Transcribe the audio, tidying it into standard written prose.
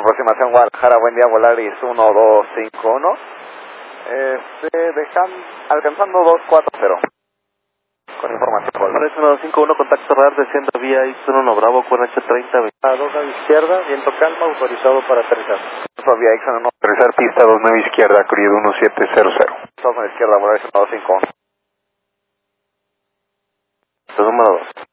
Aproximación Guadalajara, buen día, Volaris 1251. Alcanzando 240. Con información. Volaris 1251, contacto radar, desciendo vía X1 Bravo, con H30. A 29 izquierda, viento calma, autorizado para aterrizar. Vía X1, aterrizar pista 29 izquierda, Creed 1700. 29 izquierda, Volaris 1251. Número 2.